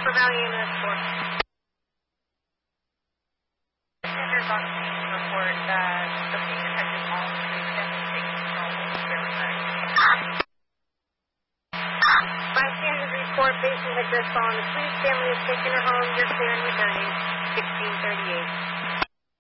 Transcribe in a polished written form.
Upper Valley Ambulance 4. Passengers on the scene report that the patient has been called to family taking Bystanders report patient had just fallen asleep. Family has taken her home. You're clear and returning. 1638.